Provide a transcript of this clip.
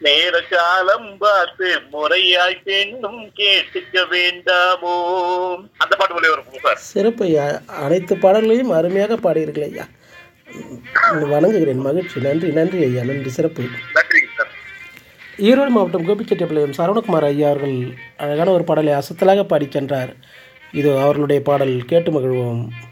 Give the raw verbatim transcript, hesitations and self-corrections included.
நேர காலம் பார்த்து முறையாய் பெண்ணும் கேட்டுக்க வேண்டாமோ. அந்த பாட்டு போல இருக்கும் சார். சிறப்பு ஐயா, அனைத்து பாடல்களையும் அருமையாக பாடியிருக்கீர்கள் ஐயா. வணங்குகிறேன், மகிழ்ச்சி. நன்றி நன்றி ஐயா, நன்றி, சிறப்பு. நன்றிங்க சார். ஈரோடு மாவட்டம் கோபிச்செட்டிப்பாளையம் சரவணகுமார் ஐயா அவர்கள் அழகான ஒரு பாடலை அசத்தலாக பாடிச் சென்றார். இது அவர்களுடைய பாடல், கேட்டு மகிழ்வோம்.